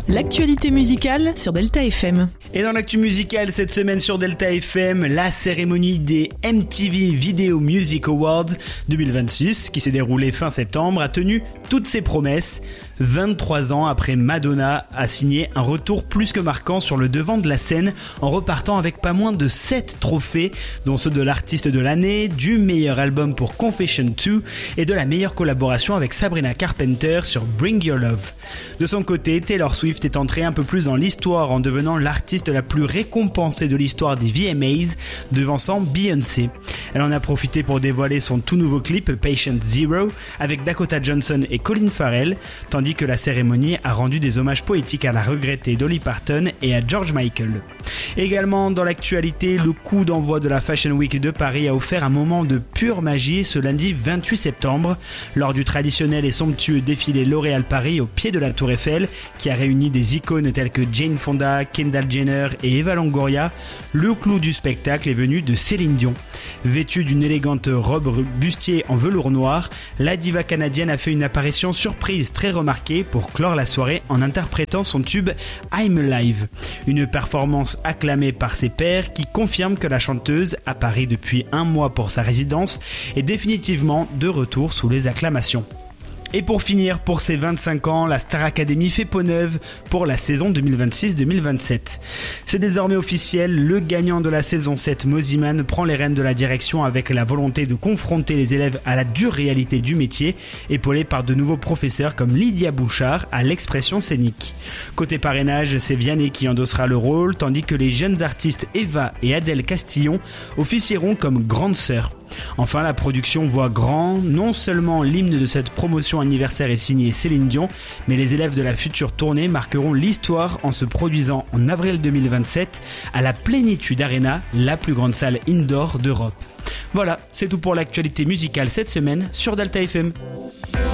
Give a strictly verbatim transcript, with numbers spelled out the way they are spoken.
L'actualité musicale sur Delta F M. Et dans l'actu musicale cette semaine sur Delta F M, la cérémonie des M T V Video Music Awards deux mille vingt-six, qui s'est déroulée fin septembre, a tenu toutes ses promesses. vingt-trois ans après, Madonna a signé un retour plus que marquant sur le devant de la scène en repartant avec pas moins de sept trophées, dont ceux de l'artiste de l'année, du meilleur album pour Confession deux et de la meilleure collaboration avec Sabrina Carpenter sur Bring Your Love. De son côté, Taylor Swift est entrée un peu plus dans l'histoire en devenant l'artiste la plus récompensée de l'histoire des V M As, devançant Beyoncé. Elle en a profité pour dévoiler son tout nouveau clip Patient Zero avec Dakota Johnson et Colin Farrell, tandis que la cérémonie a rendu des hommages poétiques à la regrettée Dolly Parton et à George Michael. Également dans l'actualité, le coup d'envoi de la Fashion Week de Paris a offert un moment de pure magie ce lundi vingt-huit septembre, lors du traditionnel et somptueux défilé L'Oréal Paris au pied de la Tour Eiffel, qui a réuni des icônes telles que Jane Fonda, Kendall Jenner et Eva Longoria. Le clou du spectacle est venu de Céline Dion. Vêtue d'une élégante robe bustier en velours noir, la diva canadienne a fait une apparition surprise très remarquée pour clore la soirée en interprétant son tube I'm Alive. Une performance acclamée par ses pairs qui confirme que la chanteuse, à Paris depuis un mois pour sa résidence, est définitivement de retour sous les acclamations. Et pour finir, pour ses vingt-cinq ans, la Star Academy fait peau neuve pour la saison deux mille vingt-six deux mille vingt-sept. C'est désormais officiel, le gagnant de la saison sept, Mosiman, prend les rênes de la direction avec la volonté de confronter les élèves à la dure réalité du métier, épaulé par de nouveaux professeurs comme Lydia Bouchard à l'expression scénique. Côté parrainage, c'est Vianney qui endossera le rôle, tandis que les jeunes artistes Eva et Adèle Castillon officieront comme grandes sœurs. Enfin, la production voit grand, non seulement l'hymne de cette promotion anniversaire est signé Céline Dion, mais les élèves de la future tournée marqueront l'histoire en se produisant en avril deux mille vingt-sept à la Plénitude Arena, la plus grande salle indoor d'Europe. Voilà, c'est tout pour l'actualité musicale cette semaine sur Delta F M.